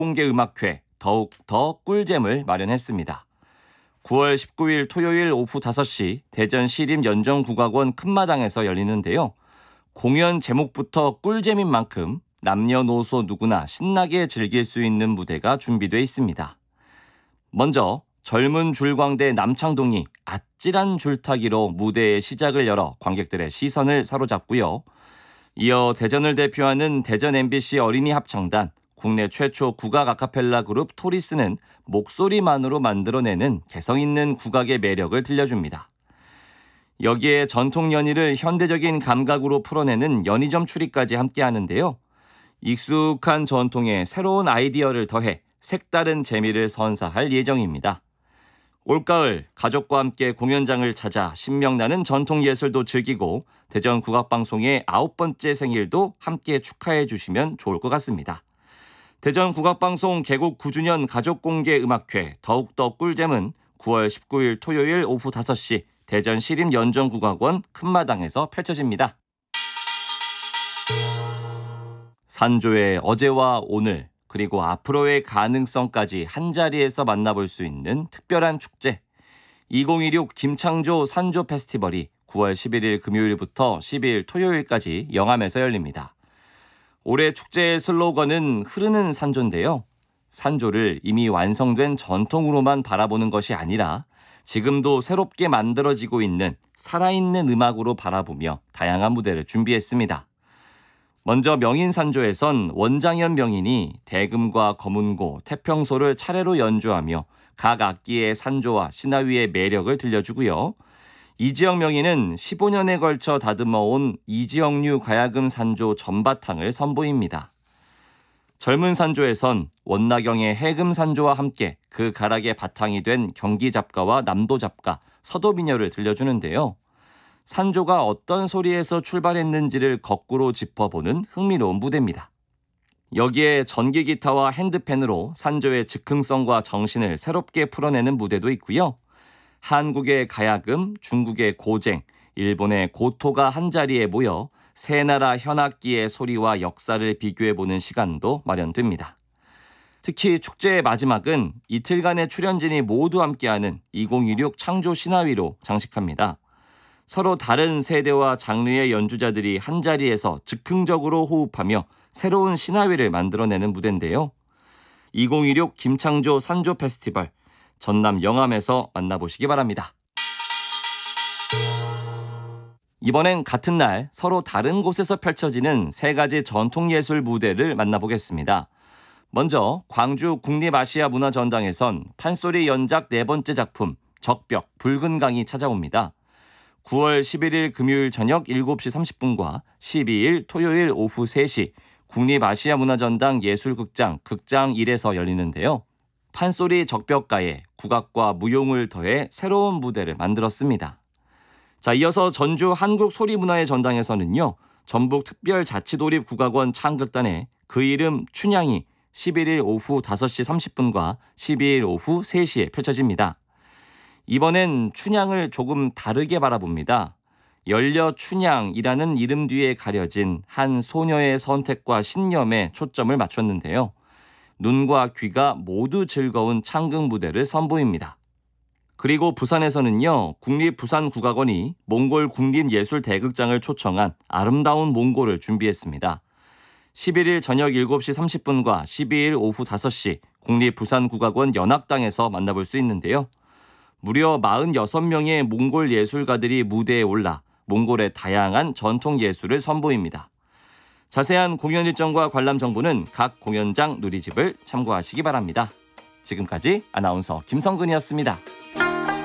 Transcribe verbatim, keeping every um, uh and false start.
공개음악회 더욱 더 꿀잼을 마련했습니다. 구월 십구일 토요일 오후 다섯 시 대전 시립연정국악원 큰마당에서 열리는데요. 공연 제목부터 꿀잼인 만큼 남녀노소 누구나 신나게 즐길 수 있는 무대가 준비되어 있습니다. 먼저 젊은 줄광대 남창동이 아찔한 줄타기로 무대의 시작을 열어 관객들의 시선을 사로잡고요. 이어 대전을 대표하는 대전 엠비씨 어린이 합창단, 국내 최초 국악 아카펠라 그룹 토리스는 목소리만으로 만들어내는 개성있는 국악의 매력을 들려줍니다. 여기에 전통 연희를 현대적인 감각으로 풀어내는 연희점 추리까지 함께하는데요. 익숙한 전통에 새로운 아이디어를 더해 색다른 재미를 선사할 예정입니다. 올가을 가족과 함께 공연장을 찾아 신명나는 전통예술도 즐기고 대전 국악방송의 아홉 번째 생일도 함께 축하해 주시면 좋을 것 같습니다. 대전 국악방송 개국 구 주년 가족공개음악회 더욱더 꿀잼은 구월 십구일 토요일 오후 다섯 시 대전 시립연정국악원 큰마당에서 펼쳐집니다. 산조의 어제와 오늘 그리고 앞으로의 가능성까지 한자리에서 만나볼 수 있는 특별한 축제 이천이십육 김창조 산조 페스티벌이 구월 십일일 금요일부터 십이일 토요일까지 영암에서 열립니다. 올해 축제의 슬로건은 흐르는 산조인데요. 산조를 이미 완성된 전통으로만 바라보는 것이 아니라 지금도 새롭게 만들어지고 있는 살아있는 음악으로 바라보며 다양한 무대를 준비했습니다. 먼저 명인산조에선 원장현 명인이 대금과 거문고, 태평소를 차례로 연주하며 각 악기의 산조와 시나위의 매력을 들려주고요. 이지영 명인은 십오 년에 걸쳐 다듬어온 이지영류 가야금 산조 전바탕을 선보입니다. 젊은 산조에선 원나경의 해금 산조와 함께 그 가락의 바탕이 된 경기 잡가와 남도 잡가, 서도 미녀를 들려주는데요. 산조가 어떤 소리에서 출발했는지를 거꾸로 짚어보는 흥미로운 무대입니다. 여기에 전기 기타와 핸드펜으로 산조의 즉흥성과 정신을 새롭게 풀어내는 무대도 있고요. 한국의 가야금, 중국의 고쟁, 일본의 고토가 한자리에 모여 세 나라 현악기의 소리와 역사를 비교해보는 시간도 마련됩니다. 특히 축제의 마지막은 이틀간의 출연진이 모두 함께하는 이천이십육 창조 시나위로 장식합니다. 서로 다른 세대와 장르의 연주자들이 한자리에서 즉흥적으로 호흡하며 새로운 시나위를 만들어내는 무대인데요. 이천이십육 김창조 산조 페스티벌, 전남 영암에서 만나보시기 바랍니다. 이번엔 같은 날 서로 다른 곳에서 펼쳐지는 세 가지 전통예술 무대를 만나보겠습니다. 먼저 광주 국립아시아문화전당에선 판소리 연작 네 번째 작품 적벽 붉은 강이 찾아옵니다. 구월 십일일 금요일 저녁 일곱 시 삼십 분과 십이일 토요일 오후 세 시 국립아시아문화전당 예술극장 극장 일에서 열리는데요. 판소리 적벽가에 국악과 무용을 더해 새로운 무대를 만들었습니다. 자, 이어서 전주 한국소리문화의 전당에서는요. 전북특별자치도립국악원 창극단의 그 이름 춘향이 십일일 오후 다섯 시 삼십 분과 십이일 오후 세 시에 펼쳐집니다. 이번엔 춘향을 조금 다르게 바라봅니다. 열려 춘향이라는 이름 뒤에 가려진 한 소녀의 선택과 신념에 초점을 맞췄는데요. 눈과 귀가 모두 즐거운 창극 무대를 선보입니다. 그리고 부산에서는요. 국립부산국악원이 몽골 국립예술대극장을 초청한 아름다운 몽골을 준비했습니다. 십일일 저녁 일곱 시 삼십 분과 십이일 오후 다섯 시 국립부산국악원 연악당에서 만나볼 수 있는데요. 무려 사십육 명의 몽골 예술가들이 무대에 올라 몽골의 다양한 전통 예술을 선보입니다. 자세한 공연 일정과 관람 정보는 각 공연장 누리집을 참고하시기 바랍니다. 지금까지 아나운서 김성근이었습니다.